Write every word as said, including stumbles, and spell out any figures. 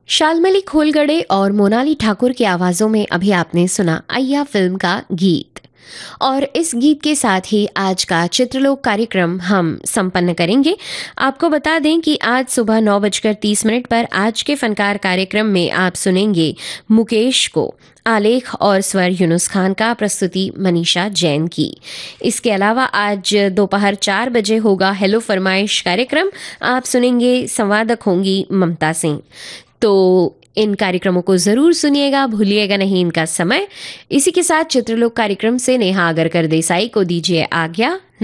शाल्मली खोलगड़े और मोनाली ठाकुर की आवाज़ों में अभी आपने सुना अय्या फिल्म का गीत। और इस गीत के साथ ही आज का चित्रलोक कार्यक्रम हम संपन्न करेंगे। आपको बता दें कि आज सुबह नौ बजकर तीस मिनट पर आज के फनकार कार्यक्रम में आप सुनेंगे मुकेश को, आलेख और स्वर यूनुस खान का, प्रस्तुति मनीषा जैन की। इसके अलावा आज दोपहर चार बजे होगा हेलो फरमाइश कार्यक्रम। आप सुनेंगे, संवादक होंगी ममता सिंह। तो इन कार्यक्रमों को ज़रूर सुनिएगा, भूलिएगा नहीं इनका समय। इसी के साथ चित्रलोक कार्यक्रम से नेहा आगरकर देसाई को दीजिए आज्ञा।